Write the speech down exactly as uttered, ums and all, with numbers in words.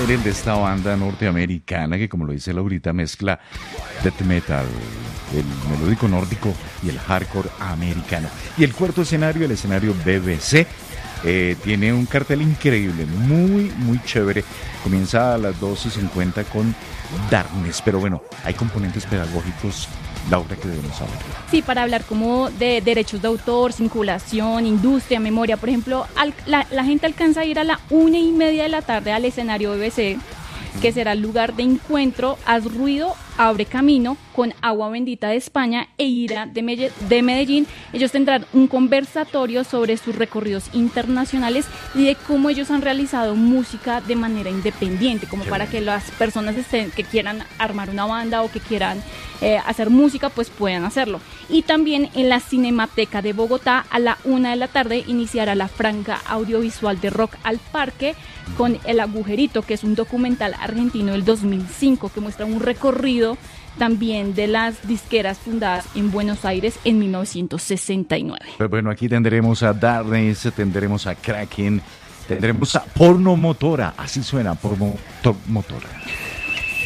Siren, de esta banda norteamericana que, como lo dice Laurita, mezcla death metal, el melódico nórdico y el hardcore americano. Y el cuarto escenario, el escenario B B C, eh, tiene un cartel increíble, muy, muy chévere. Comienza a las doce y cincuenta con Darkness, pero bueno, hay componentes pedagógicos, Laura, que debemos saber. Sí, para hablar como de derechos de autor, circulación, industria, memoria. Por ejemplo, al, la, la gente alcanza a ir a la una y media de la tarde al escenario B B C, que será el lugar de encuentro. Haz ruido, abre camino, con Agua Bendita de España e Ira de, Melle- de Medellín. Ellos tendrán un conversatorio sobre sus recorridos internacionales y de cómo ellos han realizado música de manera independiente, como para que las personas estén, que quieran armar una banda o que quieran eh, hacer música, pues puedan hacerlo. Y también en la Cinemateca de Bogotá, a la una de la tarde, iniciará la franja audiovisual de Rock al Parque con El Agujerito, que es un documental argentino del dos mil cinco que muestra un recorrido también de las disqueras fundadas en Buenos Aires en mil novecientos sesenta y nueve. Pues bueno, aquí tendremos a Darkness, tendremos a Kraken, tendremos a Porno Motora, así suena, Porno Motora.